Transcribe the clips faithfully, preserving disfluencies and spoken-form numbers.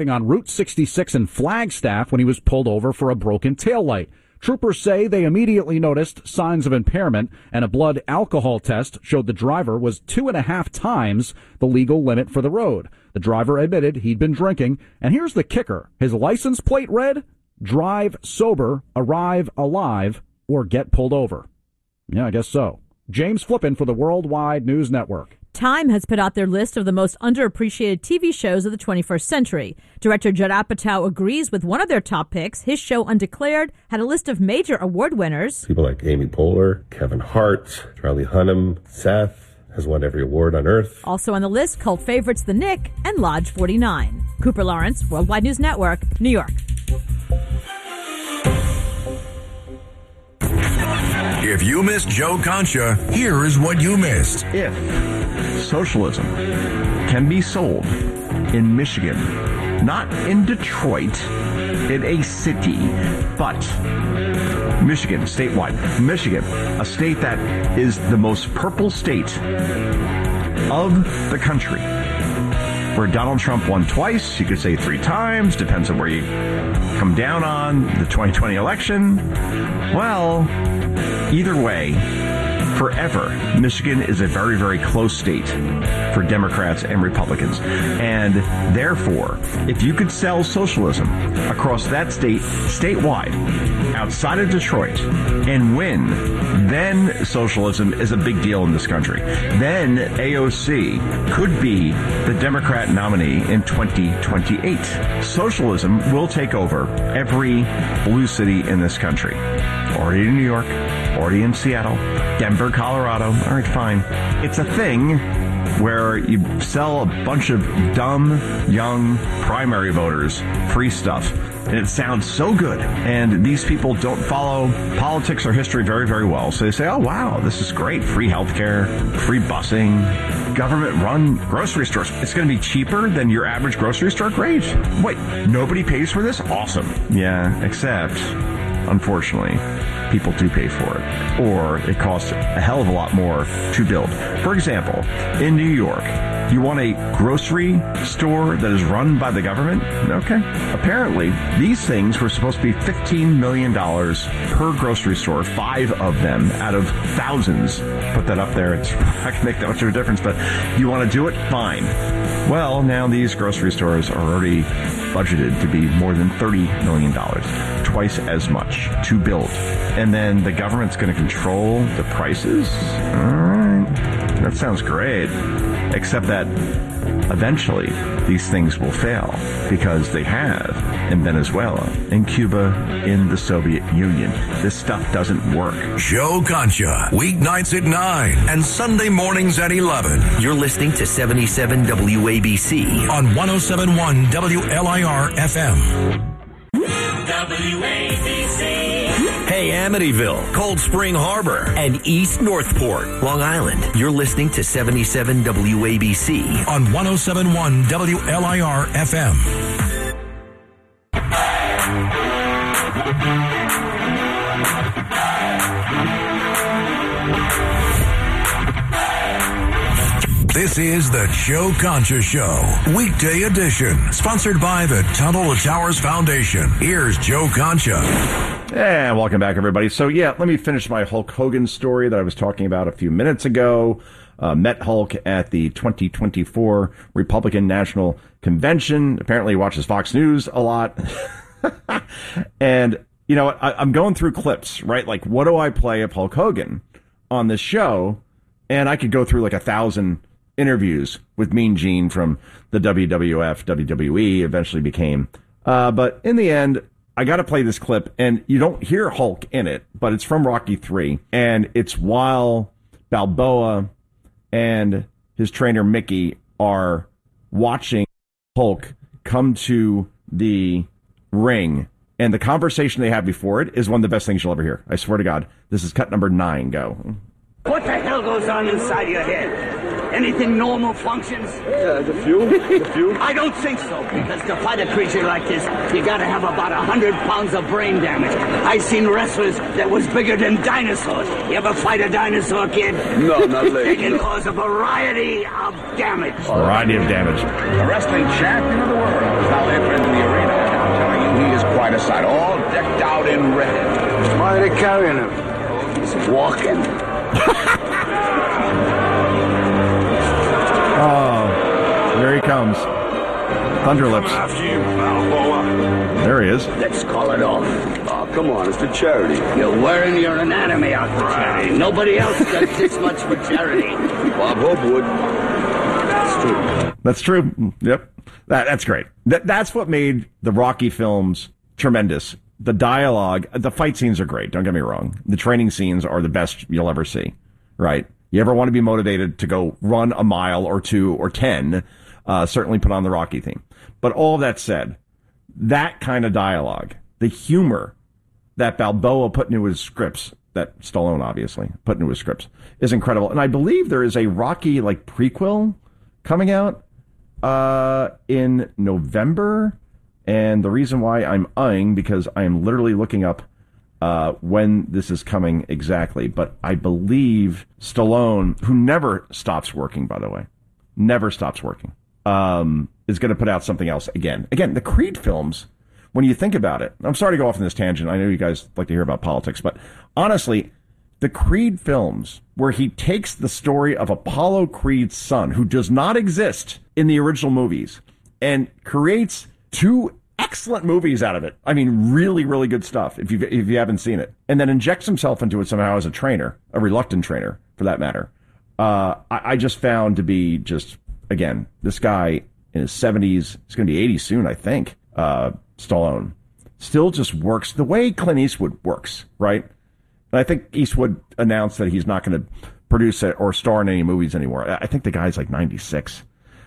on Route sixty-six in Flagstaff when he was pulled over for a broken taillight. Troopers say they immediately noticed signs of impairment, and a blood alcohol test showed the driver was two and a half times the legal limit for the road. The driver admitted he'd been drinking, and here's the kicker. His license plate read, drive sober, arrive alive, or get pulled over. Yeah, I guess so. James Flippin for the Worldwide News Network. Time has put out their list of the most underappreciated T V shows of the twenty-first century. Director Judd Apatow agrees with one of their top picks. His show, Undeclared, had a list of major award winners. People like Amy Poehler, Kevin Hart, Charlie Hunnam, Seth has won every award on earth. Also on the list, cult favorites The Knick and Lodge forty-nine. Cooper Lawrence, Worldwide News Network, New York. If you missed Joe Concha, here is what you missed. If socialism can be sold in Michigan, not in Detroit, in a city, but Michigan, statewide. Michigan, a state that is the most purple state of the country, where Donald Trump won twice, you could say three times, depends on where you come down on the twenty twenty election. Well, either way, forever, Michigan is a very, very close state for Democrats and Republicans. And therefore, if you could sell socialism across that state, statewide, outside of Detroit, and win, then socialism is a big deal in this country. Then A O C could be the Democrat nominee in twenty twenty-eight. Socialism will take over every blue city in this country. Already in New York, already in Seattle, Denver, Colorado. All right, fine. It's a thing where you sell a bunch of dumb, young primary voters free stuff. And it sounds so good. And these people don't follow politics or history very, very well. So they say, oh, wow, this is great. Free healthcare, free busing, government-run grocery stores. It's going to be cheaper than your average grocery store? Great. Wait, nobody pays for this? Awesome. Yeah, except, unfortunately, people do pay for it. Or it costs a hell of a lot more to build. For example, in New York, you want a grocery store that is run by the government? Okay. Apparently, these things were supposed to be fifteen million dollars per grocery store, five of them out of thousands. Put that up there. It's not going to make that much of a difference, but you want to do it? Fine. Well, now these grocery stores are already budgeted to be more than thirty million dollars, twice as much to build. And then the government's going to control the prices? All right. That sounds great. Except that eventually these things will fail because they have in Venezuela, in Cuba, in the Soviet Union. This stuff doesn't work. Joe Concha, weeknights at nine and Sunday mornings at eleven. You're listening to seventy-seven W A B C on one oh seven point one W L I R F M. W A B C. Hey, Amityville, Cold Spring Harbor, and East Northport, Long Island. You're listening to seventy-seven W A B C on one oh seven point one W L I R F M. This is the Joe Concha Show, weekday edition, sponsored by the Tunnel to Towers Foundation. Here's Joe Concha. And welcome back, everybody. So, yeah, let me finish my Hulk Hogan story that I was talking about a few minutes ago. Uh, met Hulk at the twenty twenty-four Republican National Convention. Apparently he watches Fox News a lot. And, you know, I, I'm going through clips, right? Like, what do I play of Hulk Hogan on this show? And I could go through like a thousand interviews with Mean Gene from the W W F, W W E, eventually became. Uh, but in the end, I got to play this clip, and you don't hear Hulk in it, but it's from Rocky three, and it's while Balboa and his trainer Mickey are watching Hulk come to the ring, and the conversation they have before it is one of the best things you'll ever hear. I swear to God. This is cut number nine. Go. What the hell goes on inside your head? Anything normal functions? Yeah, the fuel? The fuel? I don't think so, because to fight a creature like this, you gotta have about a hundred pounds of brain damage. I've seen wrestlers that was bigger than dinosaurs. You ever fight a dinosaur, kid? No, not lately. They can no. cause a variety of damage. Variety of damage. The wrestling champion of the world is now entering the arena, and I'm telling you, he is quite a sight, all decked out in red. Why are they carrying him? He's walking. Oh, there he comes. Thunderlips. After you, Balboa. There he is. Let's call it off. Oh, come on, it's for charity. You're wearing your anatomy out for charity. Nobody else does this much for charity. Bob Hope would. That's true. That's true. Yep. That, that's great. That, that's what made the Rocky films tremendous. The dialogue, the fight scenes are great. Don't get me wrong. The training scenes are the best you'll ever see. Right? You ever want to be motivated to go run a mile or two or ten, uh, certainly put on the Rocky theme. But all that said, that kind of dialogue, the humor that Balboa put into his scripts, that Stallone obviously put into his scripts, is incredible. And I believe there is a Rocky like prequel coming out uh, in November. And the reason why I'm eyeing, because I am literally looking up Uh, when this is coming exactly. But I believe Stallone, who never stops working, by the way, never stops working, um, is going to put out something else again. Again, the Creed films, when you think about it, I'm sorry to go off on this tangent. I know you guys like to hear about politics, but honestly, the Creed films, where he takes the story of Apollo Creed's son, who does not exist in the original movies, and creates two excellent movies out of it. I mean, really, really good stuff if you if you haven't seen it. And then injects himself into it somehow as a trainer, a reluctant trainer, for that matter. Uh, I, I just found to be just, again, this guy in his seventies, he's going to be eighty soon, I think, uh, Stallone, still just works the way Clint Eastwood works, right? And I think Eastwood announced that he's not going to produce it or star in any movies anymore. I think the guy's like ninety-six.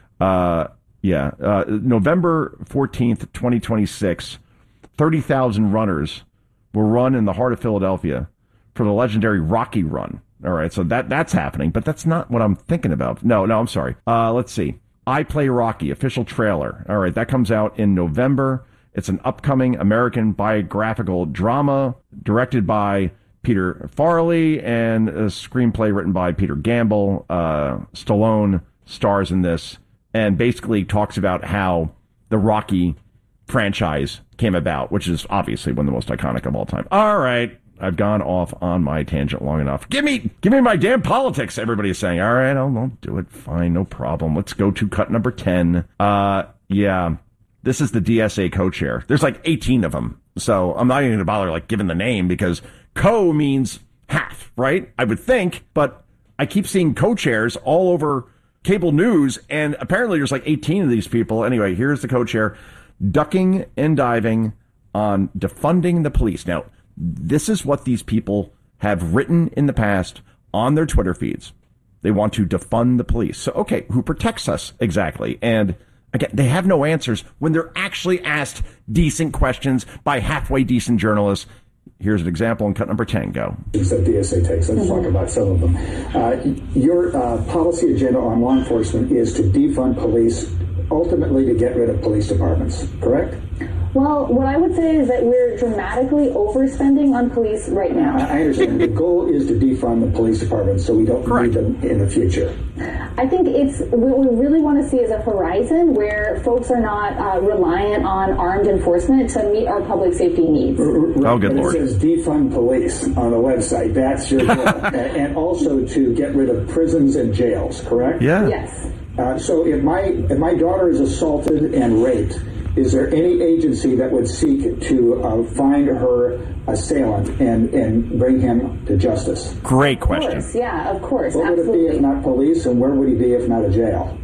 Uh, Yeah, uh, November fourteenth, twenty twenty-six, thirty thousand runners will run in the heart of Philadelphia for the legendary Rocky Run. All right, so that that's happening, but that's not what I'm thinking about. No, no, I'm sorry. Uh, let's see. I Play Rocky, official trailer. All right, that comes out in November. It's an upcoming American biographical drama directed by Peter Farrelly and a screenplay written by Peter Gamble. Uh, Stallone stars in this, and basically talks about how the Rocky franchise came about, which is obviously one of the most iconic of all time. All right, I've gone off on my tangent long enough. Give me, give me my damn politics, everybody is saying. All right, I'll, I'll do it. Fine, no problem. Let's go to cut number ten. Uh, yeah, this is the D S A co-chair. There's like eighteen of them, so I'm not even going to bother like giving the name, because co means half, right? I would think, but I keep seeing co-chairs all over cable news, and apparently there's like eighteen of these people. Anyway, here's the co-chair. Ducking and diving on defunding the police. Now, this is what these people have written in the past on their Twitter feeds. They want to defund the police. So, okay, who protects us exactly? And again, they have no answers when they're actually asked decent questions by halfway decent journalists. Here's an example in cut number ten. Go. That D S A takes. Let's talk about some of them. Uh, your uh, policy agenda on law enforcement is to defund police, ultimately to get rid of police departments, correct? Well, what I would say is that we're dramatically overspending on police right now. I understand. The goal is to defund the police department so we don't Correct. need them in the future. I think it's what we really want to see is a horizon where folks are not uh, reliant on armed enforcement to meet our public safety needs. Right. Oh, good and Lord. It says defund police on the website. That's your goal. And also to get rid of prisons and jails, correct? Yeah. Yes. Uh, so if my if my daughter is assaulted and raped, is there any agency that would seek to uh, find her assailant and, and bring him to justice? Great question. Of course, yeah, of course. What absolutely. would it be if not police, and where would he be if not a jail?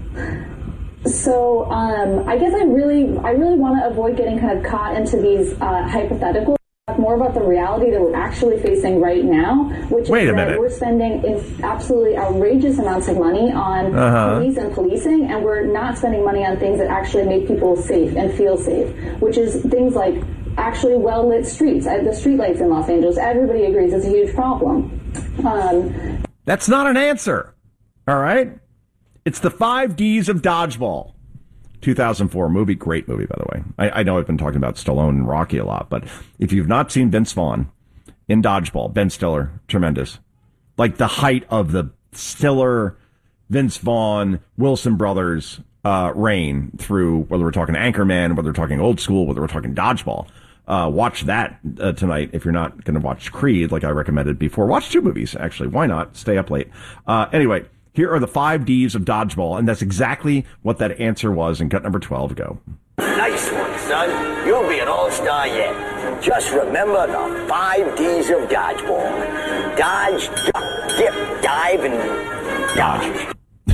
So um, I guess I really I really want to avoid getting kind of caught into these uh, hypotheticals. More about the reality that we're actually facing right now, which Wait is a that minute. we're spending in absolutely outrageous amounts of money on Uh-huh. police and policing, and we're not spending money on things that actually make people safe and feel safe, which is things like actually well-lit streets. I, the streetlights in Los Angeles, everybody agrees it's a huge problem. Um, That's not an answer. All right? It's the five Ds of dodgeball. two thousand four movie, great movie, by the way. I, I know I've been talking about Stallone and Rocky a lot, but if you've not seen Vince Vaughn in Dodgeball, Ben Stiller, tremendous. Like the height of the Stiller, Vince Vaughn, Wilson brothers uh, reign through, whether we're talking Anchorman, whether we're talking old school, whether we're talking Dodgeball. Uh, watch that uh, tonight if you're not going to watch Creed, like I recommended before. Watch two movies, actually. Why not? Stay up late. Uh, anyway, here are the five Ds of dodgeball, and that's exactly what that answer was in cut number twelve. Go. Nice one, son. You'll be an all-star yet. Just remember the five Ds of dodgeball. Dodge, duck, dip, dive, and dodge.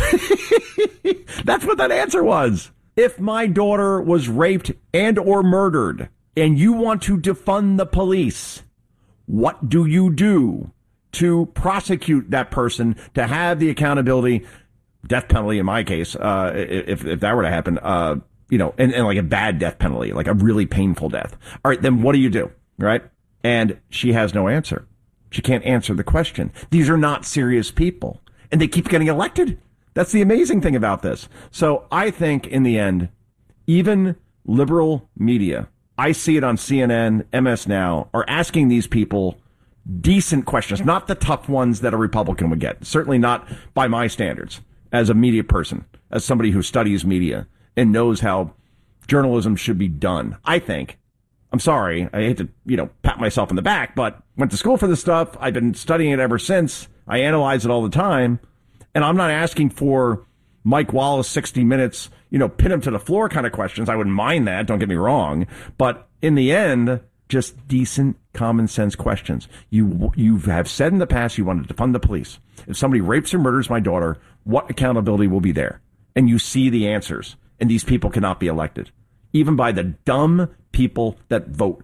That's what that answer was. If my daughter was raped and or murdered, and you want to defund the police, what do you do to prosecute that person, to have the accountability, death penalty in my case, uh, if if that were to happen, uh, you know, and, and like a bad death penalty, like a really painful death. All right, then what do you do, right? And she has no answer. She can't answer the question. These are not serious people, and they keep getting elected. That's the amazing thing about this. So I think in the end, even liberal media, I see it on C N N, M S Now, are asking these people decent questions, not the tough ones that a Republican would get. Certainly not by my standards as a media person, as somebody who studies media and knows how journalism should be done. I think, I'm sorry, I hate to, you know, pat myself on the back, but went to school for this stuff. I've been studying it ever since. I analyze it all the time. And I'm not asking for Mike Wallace, sixty minutes, you know, pin him to the floor kind of questions. I wouldn't mind that. Don't get me wrong. But in the end, just decent common sense questions. You you have said in the past you wanted to defund the police. If somebody rapes or murders my daughter, what accountability will be there? And you see the answers. And these people cannot be elected, even by the dumb people that vote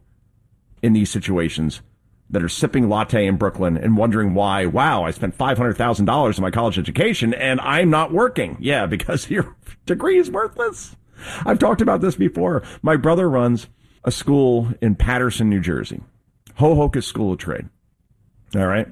in these situations, that are sipping latte in Brooklyn and wondering why, wow, I spent five hundred thousand dollars in my college education and I'm not working. Yeah, because your degree is worthless. I've talked about this before. My brother runs a school in Paterson, New Jersey, Hohokus School of Trade. All right.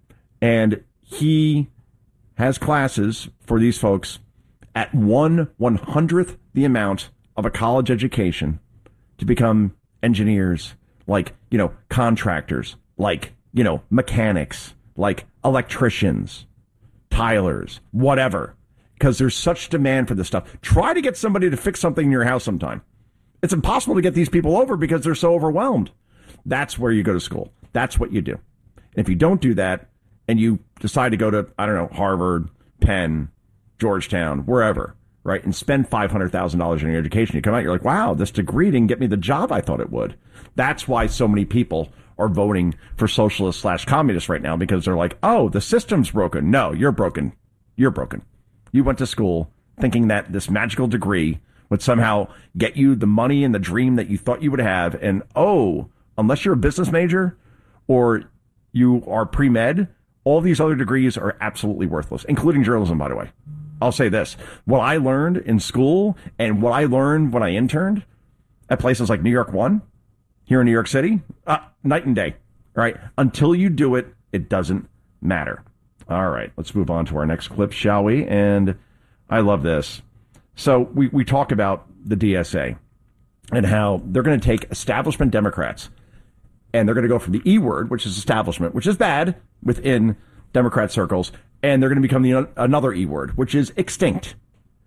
And he has classes for these folks at one one hundredth the amount of a college education to become engineers, like, you know, contractors, like, you know, mechanics, like electricians, tilers, whatever, because there's such demand for this stuff. Try to get somebody to fix something in your house sometime. It's impossible to get these people over because they're so overwhelmed. That's where you go to school. That's what you do. And if you don't do that and you decide to go to, I don't know, Harvard, Penn, Georgetown, wherever, right, and spend five hundred thousand dollars in your education, you come out, you're like, wow, this degree didn't get me the job I thought it would. That's why so many people are voting for socialist slash communist right now, because they're like, oh, the system's broken. No, you're broken. You're broken. You went to school thinking that this magical degree would somehow get you the money and the dream that you thought you would have. And, oh, unless you're a business major or you are pre-med, all these other degrees are absolutely worthless, including journalism, by the way. I'll say this. What I learned in school and what I learned when I interned at places like New York One, here in New York City, uh, night and day, right? Until you do it, it doesn't matter. All right, let's move on to our next clip, shall we? And I love this. So we, we talk about the D S A and how they're going to take establishment Democrats and they're going to go from the E word, which is establishment, which is bad within Democrat circles, and they're going to become the another E word, which is extinct.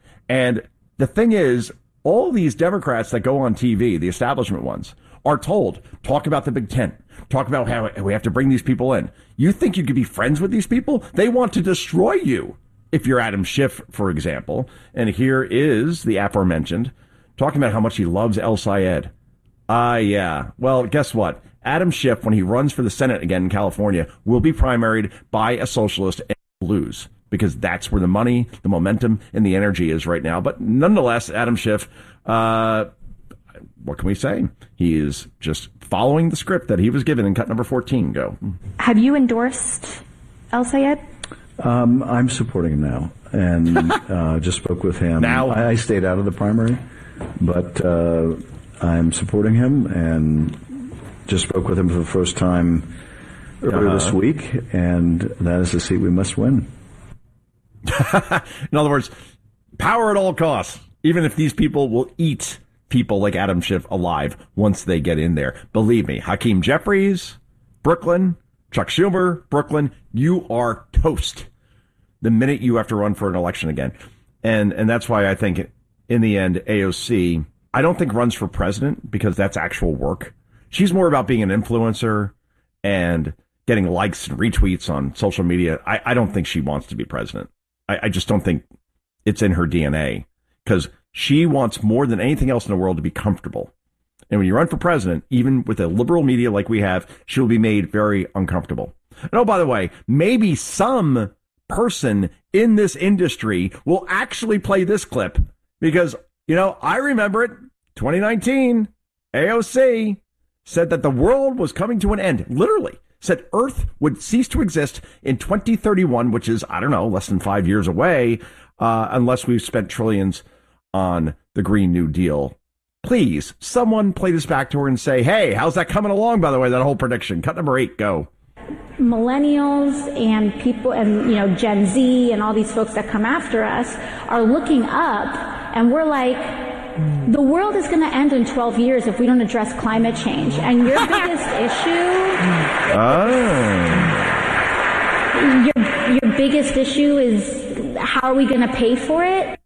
And the thing is, all these Democrats that go on T V, the establishment ones, are told, talk about the Big Ten, talk about how we have to bring these people in. You think you could be friends with these people? They want to destroy you. If you're Adam Schiff, for example, and here is the aforementioned talking about how much he loves El Sayed. Ah, uh, yeah. Well, guess what? Adam Schiff, when he runs for the Senate again in California, will be primaried by a socialist and lose, because that's where the money, the momentum, and the energy is right now. But nonetheless, Adam Schiff, uh, what can we say? He is just following the script that he was given in cut number fourteen. Go. Have you endorsed El Sayed? Um, I'm supporting him now, and uh, just spoke with him. Now I, I stayed out of the primary, but uh, I'm supporting him, and just spoke with him for the first time earlier Uh-huh. this week, and that is the seat we must win. In other words, power at all costs, even if these people will eat people like Adam Schiff alive once they get in there. Believe me, Hakeem Jeffries, Brooklyn, Chuck Schumer, Brooklyn, you are toast the minute you have to run for an election again. And and that's why I think in the end, A O C, I don't think runs for president because that's actual work. She's more about being an influencer and getting likes and retweets on social media. I, I don't think she wants to be president. I, I just don't think it's in her D N A because she wants more than anything else in the world to be comfortable. And when you run for president, even with a liberal media like we have, she'll be made very uncomfortable. And oh, by the way, maybe some person in this industry will actually play this clip because, you know, I remember it. twenty nineteen, A O C said that the world was coming to an end. Literally said Earth would cease to exist in twenty thirty-one, which is, I don't know, less than five years away, uh, unless we've spent trillions on the Green New Deal. Please, someone play this back to her and say, hey, how's that coming along, by the way, that whole prediction? Cut number eight, go. Millennials and people and, you know, Gen Z and all these folks that come after us are looking up and we're like, the world is going to end in twelve years if we don't address climate change. And your biggest issue, oh. your, your biggest issue is how are we going to pay for it?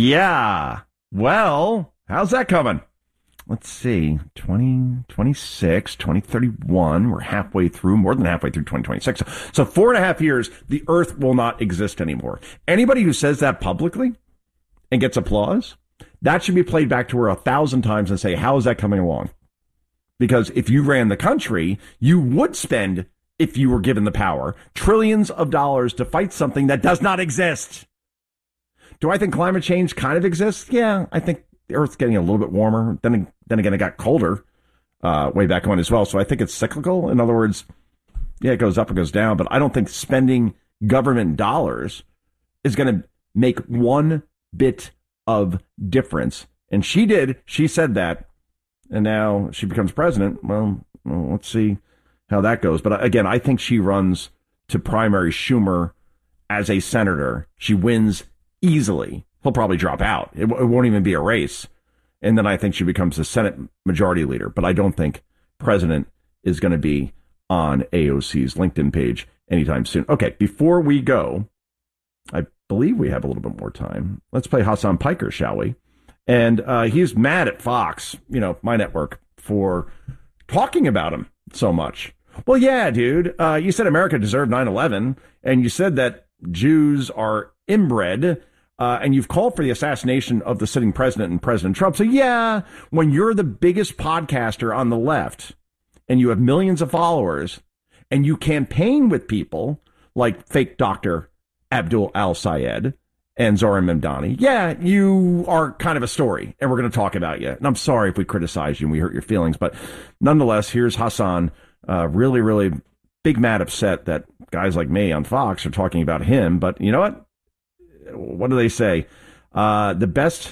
Yeah. Well, how's that coming? Let's see, twenty twenty-six, twenty thirty-one, we're halfway through, more than halfway through twenty twenty-six. So four and a half years, the Earth will not exist anymore. Anybody who says that publicly and gets applause, that should be played back to her a thousand times and say, how is that coming along? Because if you ran the country, you would spend, if you were given the power, trillions of dollars to fight something that does not exist. Do I think climate change kind of exists? Yeah, I think the Earth's getting a little bit warmer. Then, then again, it got colder uh, way back when as well. So I think it's cyclical. In other words, yeah, it goes up, it goes down. But I don't think spending government dollars is going to make one bit of difference. And she did. She said that. And now she becomes president. Well, well, let's see how that goes. But again, I think she runs to primary Schumer as a senator. She wins easily. He'll probably drop out. It, it won't even be a race. And then I think she becomes the Senate majority leader. But I don't think president is going to be on A O C's LinkedIn page anytime soon. Okay, before we go, I believe we have a little bit more time. Let's play Hassan Piker, shall we? And uh, he's mad at Fox, you know, my network, for talking about him so much. Well, yeah, dude, uh, you said America deserved nine eleven, and you said that Jews are inbred, uh, and you've called for the assassination of the sitting president and President Trump. So, yeah, when you're the biggest podcaster on the left and you have millions of followers and you campaign with people like fake Doctor Abdul Al-Sayed and Zohran Mamdani, yeah, you are kind of a story, and we're going to talk about you. And I'm sorry if we criticize you and we hurt your feelings, but nonetheless, here's Hassan, uh, really, really big, mad, upset that guys like me on Fox are talking about him. But you know what? What do they say? Uh, the best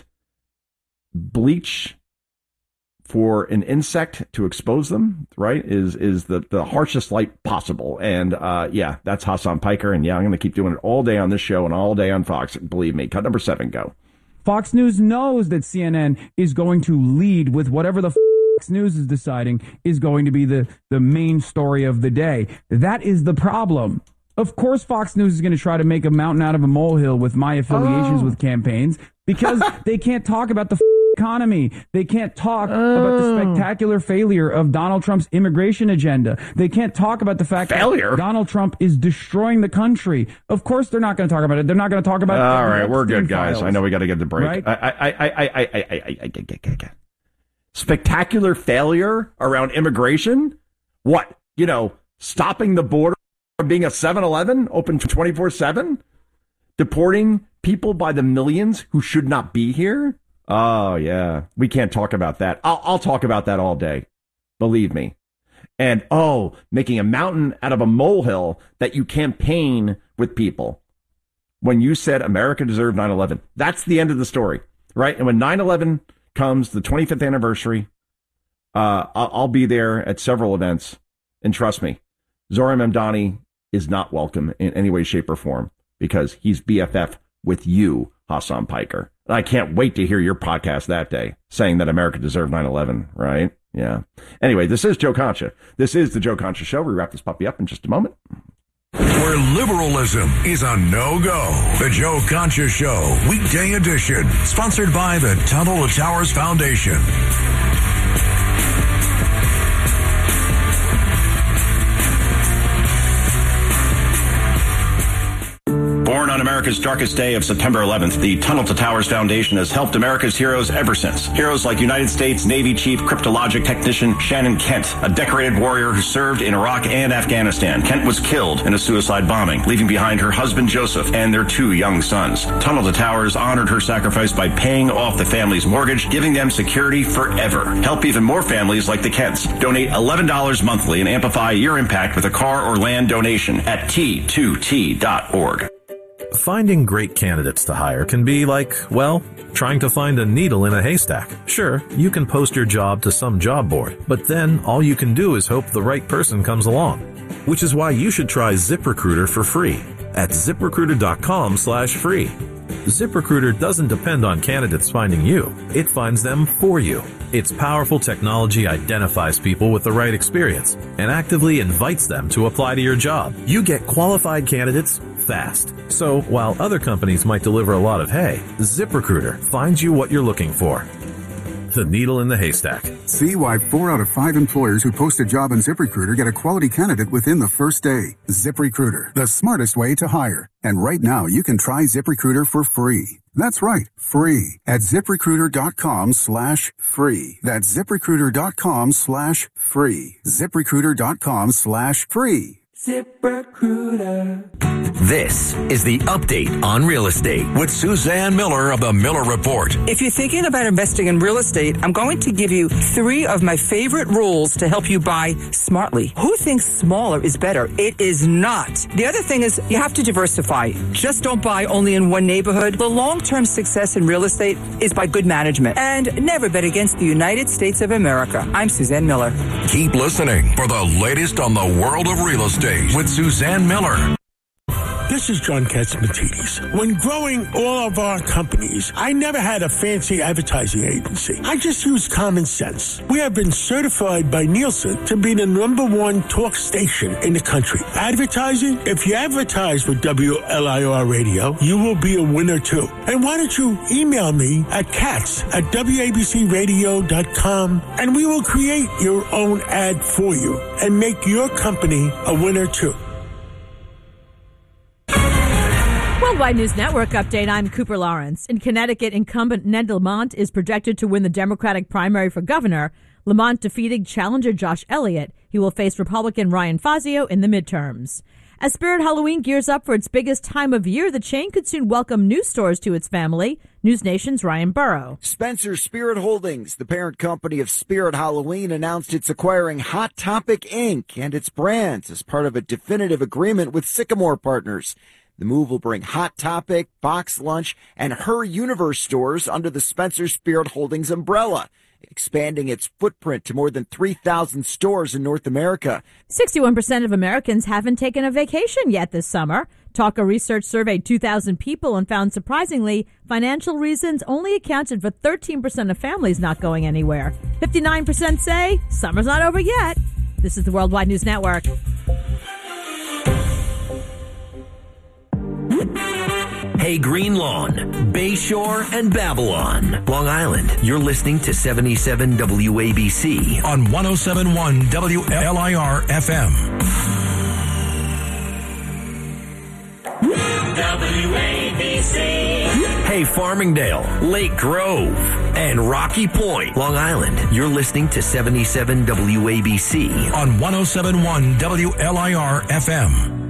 bleach for an insect to expose them, right, is is the, the harshest light possible. And, uh, yeah, that's Hassan Piker. And, yeah, I'm going to keep doing it all day on this show and all day on Fox. Believe me. Cut number seven, go. Fox News knows that C N N is going to lead with whatever the Fox News is deciding is going to be the, the main story of the day. That is the problem. Of course, Fox News is going to try to make a mountain out of a molehill with my affiliations oh. with campaigns because they can't talk about the economy. They can't talk oh. about the spectacular failure of Donald Trump's immigration agenda. They can't talk about the fact failure? that Donald Trump is destroying the country. Of course, they're not going to talk about it. They're not going to talk about. All right, we're good, guys. I know we got to get the break. Right? I, I, I, I, I, I, I, I, I, I, spectacular failure around immigration. What? You know, stopping the border from being a seven eleven open twenty-four seven, deporting people by the millions who should not be here. Oh, yeah. We can't talk about that. I'll, I'll talk about that all day. Believe me. And, oh, making a mountain out of a molehill that you campaign with people. When you said America deserved nine eleven, that's the end of the story, right? And when nine eleven comes, the twenty-fifth anniversary, uh, I'll, I'll be there at several events. And trust me, Zohran Mamdani is not welcome in any way, shape, or form because he's B F F with you, Hassan Piker. I can't wait to hear your podcast that day saying that America deserved nine eleven, right? Yeah. Anyway, this is Joe Concha. This is the Joe Concha Show. We wrap this puppy up in just a moment. Where liberalism is a no-go. The Joe Concha Show, weekday edition. Sponsored by the Tunnel to Towers Foundation. Born on America's darkest day of September eleventh, the Tunnel to Towers Foundation has helped America's heroes ever since. Heroes like United States Navy Chief Cryptologic Technician Shannon Kent, a decorated warrior who served in Iraq and Afghanistan. Kent was killed in a suicide bombing, leaving behind her husband Joseph and their two young sons. Tunnel to Towers honored her sacrifice by paying off the family's mortgage, giving them security forever. Help even more families like the Kents. Donate eleven dollars monthly and amplify your impact with a car or land donation at T two T dot org. Finding great candidates to hire can be like, well, trying to find a needle in a haystack. Sure, you can post your job to some job board, but then all you can do is hope the right person comes along. Which is why you should try ZipRecruiter for free at ZipRecruiter.com slash free. ZipRecruiter doesn't depend on candidates finding you. It finds them for you. Its powerful technology identifies people with the right experience and actively invites them to apply to your job. You get qualified candidates fast. So while other companies might deliver a lot of hay, ZipRecruiter finds you what you're looking for. The needle in the haystack. See why four out of five employers who post a job on ZipRecruiter get a quality candidate within the first day. ZipRecruiter, the smartest way to hire. And right now, you can try ZipRecruiter for free. That's right, free at ZipRecruiter.com slash free. That's ZipRecruiter.com slash free. ZipRecruiter.com slash free. ZipRecruiter. This is the update on real estate with Suzanne Miller of the Miller Report. If you're thinking about investing in real estate, I'm going to give you three of my favorite rules to help you buy smartly. Who thinks smaller is better? It is not. The other thing is you have to diversify. Just don't buy only in one neighborhood. The long-term success in real estate is by good management. And never bet against the United States of America. I'm Suzanne Miller. Keep listening for the latest on the world of real estate with Suzanne Miller. This is John Katzmatidis. When growing all of our companies, I never had a fancy advertising agency. I just used common sense. We have been certified by Nielsen to be the number one talk station in the country. Advertising? If you advertise with W L I R Radio, you will be a winner too. And why don't you email me at katz at W A B C radio dot com and we will create your own ad for you and make your company a winner too. Worldwide News Network update. I'm Cooper Lawrence. In Connecticut, incumbent Ned Lamont is projected to win the Democratic primary for governor. Lamont defeated challenger Josh Elliott. He will face Republican Ryan Fazio in the midterms. As Spirit Halloween gears up for its biggest time of year, the chain could soon welcome new stores to its family. News Nation's Ryan Burrow. Spencer Spirit Holdings, the parent company of Spirit Halloween, announced it's acquiring Hot Topic Incorporated and its brands as part of a definitive agreement with Sycamore Partners. The move will bring Hot Topic, Box Lunch, and Her Universe stores under the Spencer Spirit Holdings umbrella, expanding its footprint to more than three thousand stores in North America. sixty-one percent of Americans haven't taken a vacation yet this summer. Talker Research surveyed two thousand people and found, surprisingly, financial reasons only accounted for thirteen percent of families not going anywhere. fifty-nine percent say summer's not over yet. This is the Worldwide News Network. Hey, Green Lawn, Bayshore, and Babylon, Long Island. You're listening to seventy-seven W A B C on one oh seven point one W L I R F M. W A B C. Hey, Farmingdale, Lake Grove, and Rocky Point, Long Island. You're listening to seventy-seven W A B C on one oh seven point one W L I R F M.